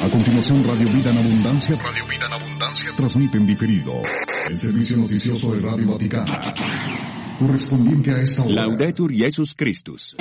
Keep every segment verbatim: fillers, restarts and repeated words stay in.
A continuación, Radio Vida en Abundancia. Radio Vida en Abundancia transmite en diferido el servicio noticioso de Radio Vaticana, correspondiente a esta hora. Laudetur Jesus Christus.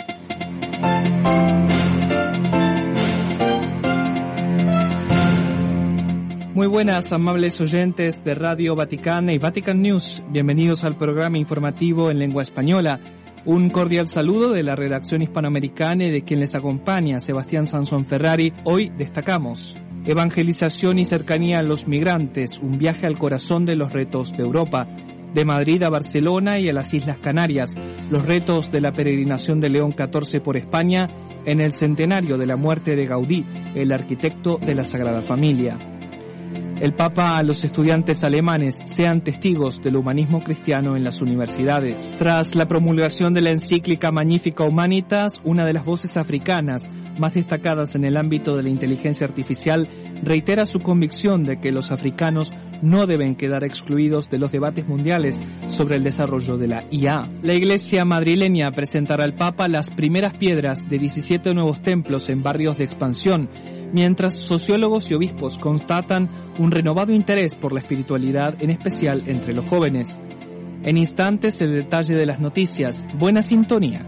Muy buenas, amables oyentes de Radio Vaticana y Vatican News. Bienvenidos al programa informativo en lengua española. Un cordial saludo de la redacción hispanoamericana y de quien les acompaña, Sebastián Sansón Ferrari. Hoy destacamos: evangelización y cercanía a los migrantes, un viaje al corazón de los retos de Europa. De Madrid a Barcelona y a las Islas Canarias, los retos de la peregrinación de León catorce por España en el centenario de la muerte de Gaudí, el arquitecto de la Sagrada Familia. El Papa a los estudiantes alemanes: sean testigos del humanismo cristiano en las universidades. Tras la promulgación de la encíclica Magnificat Humanitas, una de las voces africanas más destacadas en el ámbito de la inteligencia artificial reitera su convicción de que los africanos no deben quedar excluidos de los debates mundiales sobre el desarrollo de la I A. La Iglesia madrileña presentará al Papa las primeras piedras de diecisiete nuevos templos en barrios de expansión, mientras sociólogos y obispos constatan un renovado interés por la espiritualidad, en especial entre los jóvenes. En instantes, el detalle de las noticias. Buena sintonía.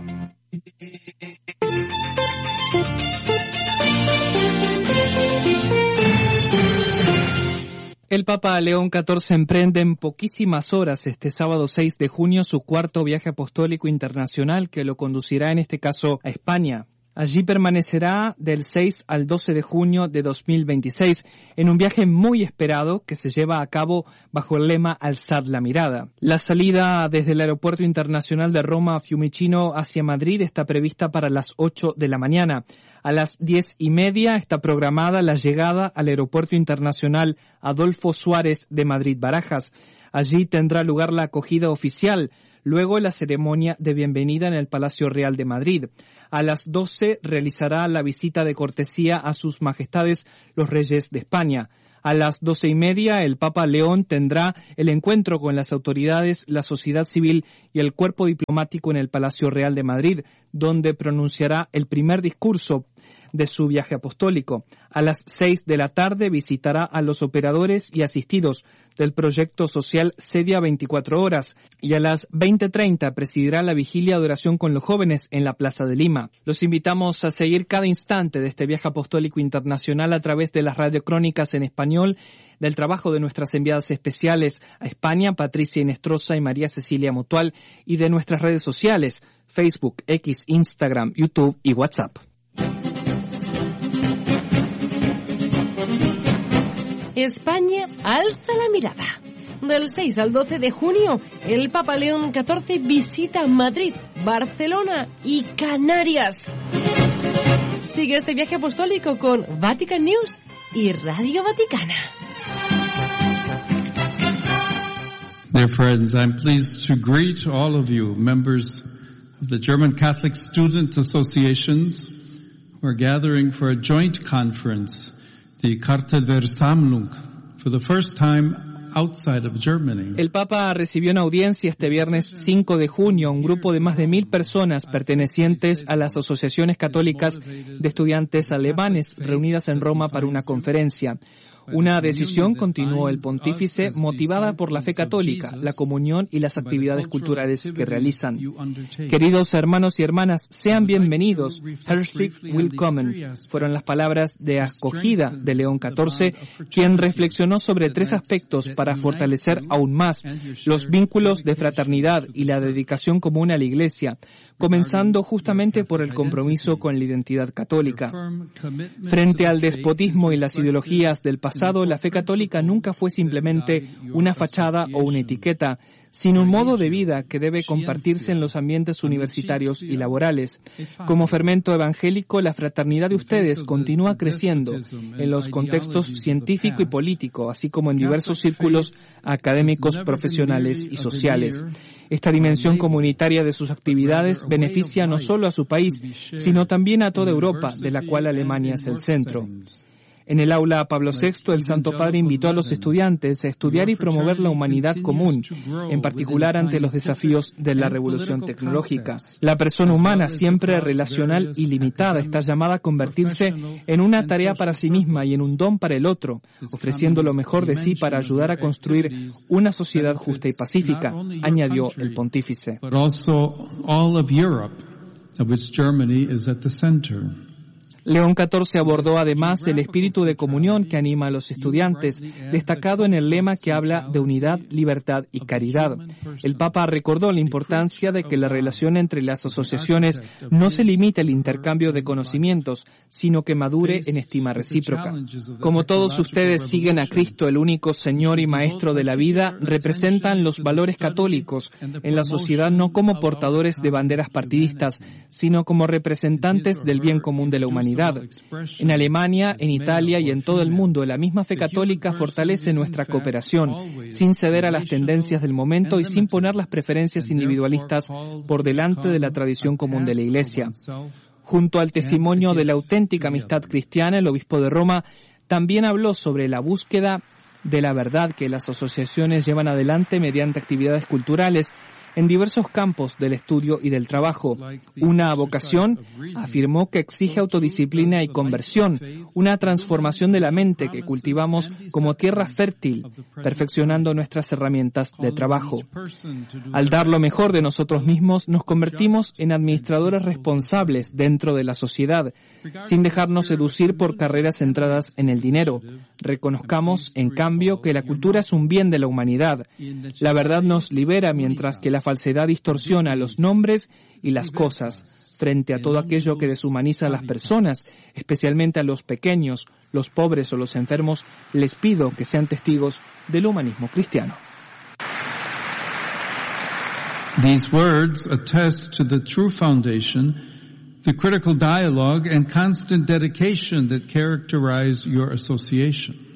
El Papa León catorce emprende en poquísimas horas, este sábado seis de junio, su cuarto viaje apostólico internacional, que lo conducirá en este caso a España. Allí permanecerá del seis al doce de junio de dos mil veintiséis, en un viaje muy esperado que se lleva a cabo bajo el lema Alzad la mirada. La salida desde el Aeropuerto Internacional de Roma Fiumicino hacia Madrid está prevista para las ocho de la mañana. A las diez y media está programada la llegada al Aeropuerto Internacional Adolfo Suárez de Madrid-Barajas. Allí tendrá lugar la acogida oficial, luego la ceremonia de bienvenida en el Palacio Real de Madrid. A las doce realizará la visita de cortesía a sus majestades los reyes de España. A las doce y media el Papa León tendrá el encuentro con las autoridades, la sociedad civil y el cuerpo diplomático en el Palacio Real de Madrid, donde pronunciará el primer discurso de su viaje apostólico. A las seis de la tarde visitará a los operadores y asistidos del proyecto social Cedia veinticuatro horas y a las veinte treinta presidirá la vigilia de oración con los jóvenes en la Plaza de Lima. Los invitamos a seguir cada instante de este viaje apostólico internacional a través de las radiocrónicas en español, del trabajo de nuestras enviadas especiales a España, Patricia Inestrosa y María Cecilia Mutual, y de nuestras redes sociales, Facebook, X, Instagram, YouTube y WhatsApp. España alza la mirada. Del seis al doce de junio, el Papa León catorce visita Madrid, Barcelona y Canarias. Sigue este viaje apostólico con Vatican News y Radio Vaticana. Dear friends, I'm pleased to greet all of you, members of the German Catholic Student Associations, who are gathering for a joint conference, the Kartelversammlung, for the first time outside of Germany. El Papa recibió en audiencia este viernes cinco de junio a un grupo de más de mil personas pertenecientes a las asociaciones católicas de estudiantes alemanes reunidas en Roma para una conferencia. Una decisión, continuó el pontífice, motivada por la fe católica, la comunión y las actividades culturales que realizan. Queridos hermanos y hermanas, sean bienvenidos. Herzlich willkommen fueron las palabras de acogida de León catorce, quien reflexionó sobre tres aspectos para fortalecer aún más los vínculos de fraternidad y la dedicación común a la Iglesia, comenzando justamente por el compromiso con la identidad católica. Frente al despotismo y las ideologías del pasado, la fe católica nunca fue simplemente una fachada o una etiqueta, sino un modo de vida que debe compartirse en los ambientes universitarios y laborales. Como fermento evangélico, la fraternidad de ustedes continúa creciendo en los contextos científico y político, así como en diversos círculos académicos, profesionales y sociales. Esta dimensión comunitaria de sus actividades beneficia no solo a su país, sino también a toda Europa, de la cual Alemania es el centro. En el aula Pablo sexto, el Santo Padre invitó a los estudiantes a estudiar y promover la humanidad común, en particular ante los desafíos de la revolución tecnológica. La persona humana, siempre relacional y limitada, está llamada a convertirse en una tarea para sí misma y en un don para el otro, ofreciendo lo mejor de sí para ayudar a construir una sociedad justa y pacífica, añadió el pontífice. León catorce abordó además el espíritu de comunión que anima a los estudiantes, destacado en el lema que habla de unidad, libertad y caridad. El Papa recordó la importancia de que la relación entre las asociaciones no se limite al intercambio de conocimientos, sino que madure en estima recíproca. Como todos ustedes siguen a Cristo, el único Señor y Maestro de la vida, representan los valores católicos en la sociedad no como portadores de banderas partidistas, sino como representantes del bien común de la humanidad. En Alemania, en Italia y en todo el mundo, la misma fe católica fortalece nuestra cooperación, sin ceder a las tendencias del momento y sin poner las preferencias individualistas por delante de la tradición común de la Iglesia. Junto al testimonio de la auténtica amistad cristiana, el obispo de Roma también habló sobre la búsqueda de la verdad que las asociaciones llevan adelante mediante actividades culturales en diversos campos del estudio y del trabajo. Una vocación, afirmó, que exige autodisciplina y conversión, una transformación de la mente que cultivamos como tierra fértil, perfeccionando nuestras herramientas de trabajo. Al dar lo mejor de nosotros mismos, nos convertimos en administradores responsables dentro de la sociedad, sin dejarnos seducir por carreras centradas en el dinero. Reconozcamos, en cambio, que la cultura es un bien de la humanidad. La verdad nos libera, mientras que la falsedad distorsiona los nombres y las cosas. Frente a todo aquello que deshumaniza a las personas, especialmente a los pequeños, los pobres o los enfermos, les pido que sean testigos del humanismo cristiano. These words attest to the true foundation, the critical dialogue and constant dedication that characterize your association.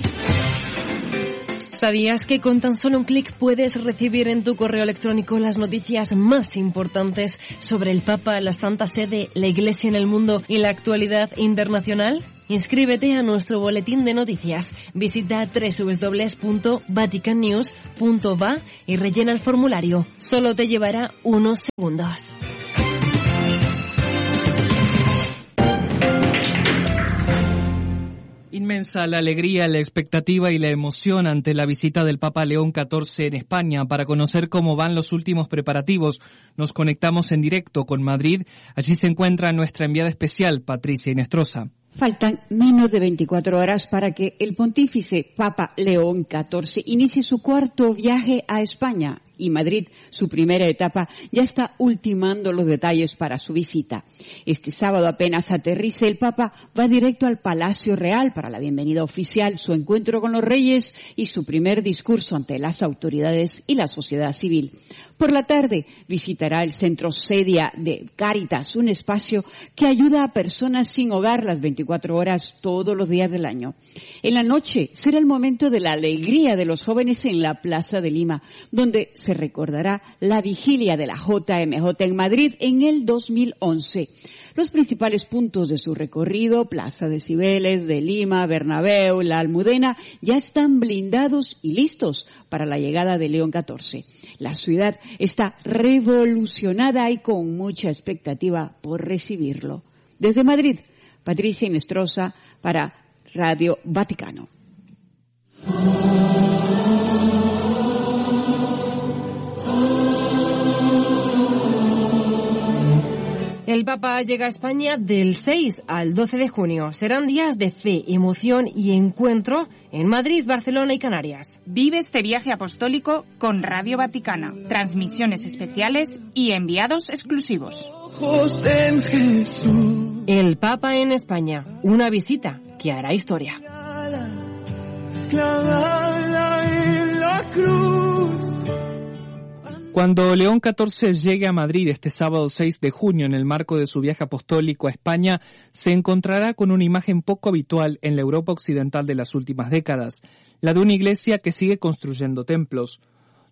¿Sabías que con tan solo un clic puedes recibir en tu correo electrónico las noticias más importantes sobre el Papa, la Santa Sede, la Iglesia en el mundo y la actualidad internacional? Inscríbete a nuestro boletín de noticias. Visita doble u doble u doble u punto vatican news punto va y rellena el formulario. Solo te llevará unos segundos. Inmensa la alegría, la expectativa y la emoción ante la visita del Papa León catorce en España. Para conocer cómo van los últimos preparativos, nos conectamos en directo con Madrid. Allí se encuentra nuestra enviada especial, Patricia Inestrosa. Faltan menos de veinticuatro horas para que el pontífice Papa León catorce inicie su cuarto viaje a España. Y Madrid, su primera etapa, ya está ultimando los detalles para su visita. Este sábado, apenas aterrice, el Papa va directo al Palacio Real para la bienvenida oficial, su encuentro con los reyes y su primer discurso ante las autoridades y la sociedad civil. Por la tarde visitará el Centro Sedia de Cáritas, un espacio que ayuda a personas sin hogar las veinticuatro horas todos los días del año. En la noche será el momento de la alegría de los jóvenes en la Plaza de Lima, donde se recordará la vigilia de la J M J en Madrid en el dos mil once. Los principales puntos de su recorrido, Plaza de Cibeles, de Lima, Bernabéu, la Almudena, ya están blindados y listos para la llegada de León catorce. La ciudad está revolucionada y con mucha expectativa por recibirlo. Desde Madrid, Patricia Inestrosa para Radio Vaticano. El Papa llega a España del seis al doce de junio. Serán días de fe, emoción y encuentro en Madrid, Barcelona y Canarias. Vive este viaje apostólico con Radio Vaticana, transmisiones especiales y enviados exclusivos. El Papa en España, una visita que hará historia. Cuando León catorce llegue a Madrid este sábado seis de junio en el marco de su viaje apostólico a España, se encontrará con una imagen poco habitual en la Europa occidental de las últimas décadas, la de una iglesia que sigue construyendo templos.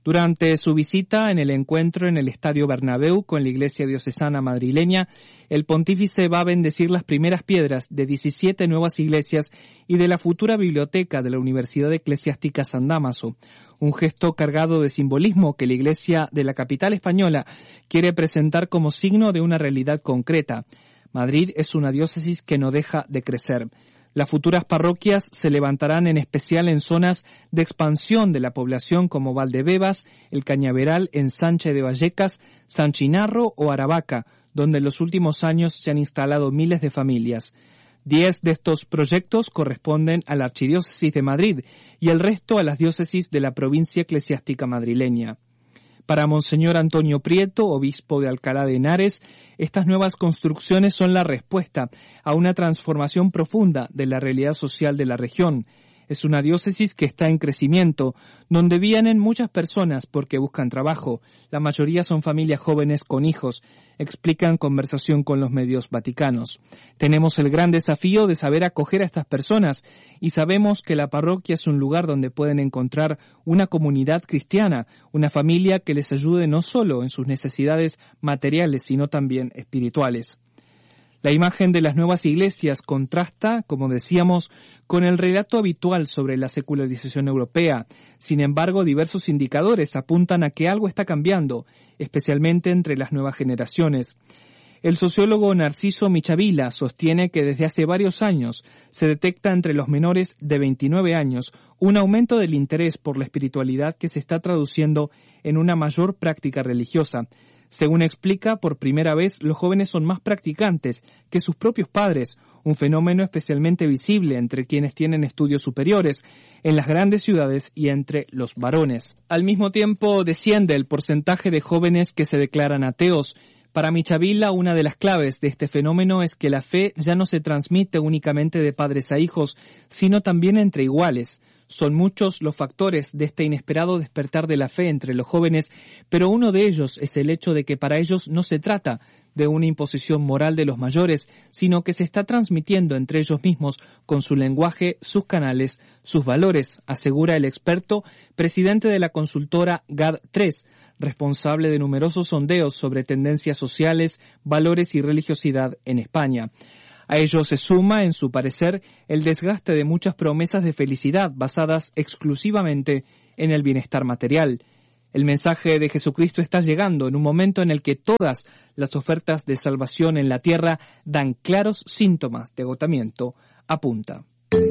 Durante su visita en el encuentro en el Estadio Bernabéu con la Iglesia Diocesana Madrileña, el pontífice va a bendecir las primeras piedras de diecisiete nuevas iglesias y de la futura biblioteca de la Universidad Eclesiástica San Dámaso, un gesto cargado de simbolismo que la Iglesia de la capital española quiere presentar como signo de una realidad concreta. Madrid es una diócesis que no deja de crecer. Las futuras parroquias se levantarán en especial en zonas de expansión de la población como Valdebebas, el Cañaveral, Ensanche de Vallecas, San Chinarro o Aravaca, donde en los últimos años se han instalado miles de familias. Diez de estos proyectos corresponden a la Archidiócesis de Madrid y el resto a las diócesis de la provincia eclesiástica madrileña. Para Monseñor Antonio Prieto, obispo de Alcalá de Henares, estas nuevas construcciones son la respuesta a una transformación profunda de la realidad social de la región. Es una diócesis que está en crecimiento, donde vienen muchas personas porque buscan trabajo. La mayoría son familias jóvenes con hijos, explica en conversación con los medios vaticanos. Tenemos el gran desafío de saber acoger a estas personas y sabemos que la parroquia es un lugar donde pueden encontrar una comunidad cristiana, una familia que les ayude no solo en sus necesidades materiales, sino también espirituales. La imagen de las nuevas iglesias contrasta, como decíamos, con el relato habitual sobre la secularización europea. Sin embargo, diversos indicadores apuntan a que algo está cambiando, especialmente entre las nuevas generaciones. El sociólogo Narciso Michavila sostiene que desde hace varios años se detecta entre los menores de veintinueve años un aumento del interés por la espiritualidad que se está traduciendo en una mayor práctica religiosa. Según explica, por primera vez los jóvenes son más practicantes que sus propios padres, un fenómeno especialmente visible entre quienes tienen estudios superiores, en las grandes ciudades y entre los varones. Al mismo tiempo, desciende el porcentaje de jóvenes que se declaran ateos. Para Michavila, una de las claves de este fenómeno es que la fe ya no se transmite únicamente de padres a hijos, sino también entre iguales. Son muchos los factores de este inesperado despertar de la fe entre los jóvenes, pero uno de ellos es el hecho de que para ellos no se trata de una imposición moral de los mayores, sino que se está transmitiendo entre ellos mismos con su lenguaje, sus canales, sus valores, asegura el experto, presidente de la consultora G A D tres, responsable de numerosos sondeos sobre tendencias sociales, valores y religiosidad en España. A ello se suma, en su parecer, el desgaste de muchas promesas de felicidad basadas exclusivamente en el bienestar material. El mensaje de Jesucristo está llegando en un momento en el que todas las ofertas de salvación en la tierra dan claros síntomas de agotamiento, apunta.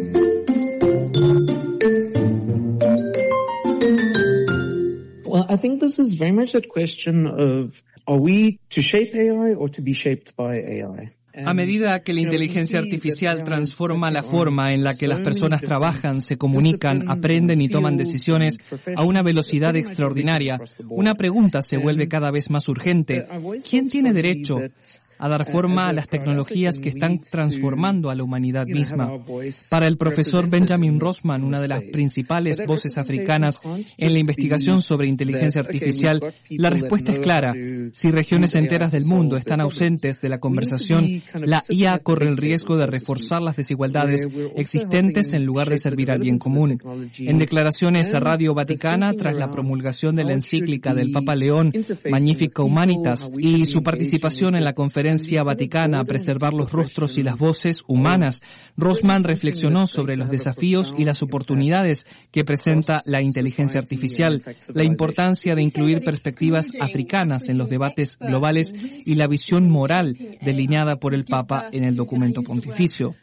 Well, I think this is very much a question of, are we to shape A I or to be shaped by A I? A medida que la inteligencia artificial transforma la forma en la que las personas trabajan, se comunican, aprenden y toman decisiones a una velocidad extraordinaria, una pregunta se vuelve cada vez más urgente. ¿Quién tiene derecho a dar forma a las tecnologías que están transformando a la humanidad misma? Para el profesor Benjamin Rossman, una de las principales voces africanas en la investigación sobre inteligencia artificial, la respuesta es clara. Si regiones enteras del mundo están ausentes de la conversación, la I A corre el riesgo de reforzar las desigualdades existentes en lugar de servir al bien común. En declaraciones a Radio Vaticana, tras la promulgación de la encíclica del Papa León, Magnificat Humanitas, y su participación en la conferencia Vaticana a preservar los rostros y las voces humanas, Rossman reflexionó sobre los desafíos y las oportunidades que presenta la inteligencia artificial, la importancia de incluir perspectivas africanas en los debates globales y la visión moral delineada por el Papa en el documento pontificio.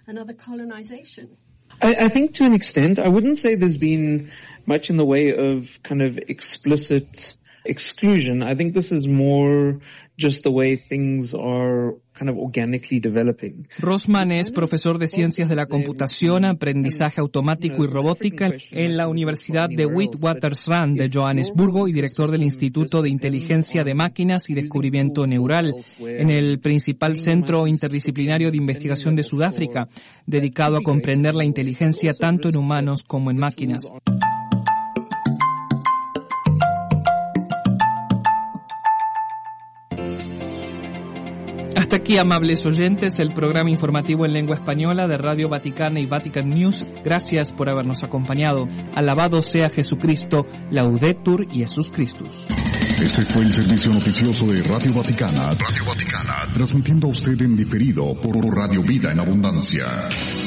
I, I think to an extent, I wouldn't say there's been much in the way of kind of explicit exclusion. I think this is more just the way things are kind of organically developing. Rossman es profesor de Ciencias de la Computación, Aprendizaje Automático y Robótica en la Universidad de Witwatersrand de Johannesburgo y director del Instituto de Inteligencia de Máquinas y Descubrimiento Neural en el principal centro interdisciplinario de investigación de Sudáfrica, dedicado a comprender la inteligencia tanto en humanos como en máquinas. Hasta aquí, amables oyentes, el programa informativo en lengua española de Radio Vaticana y Vatican News. Gracias por habernos acompañado. Alabado sea Jesucristo, Laudetur Jesus Christus. Este fue el servicio noticioso de Radio Vaticana, Radio Vaticana, transmitiendo a usted en diferido por Radio Vida en Abundancia.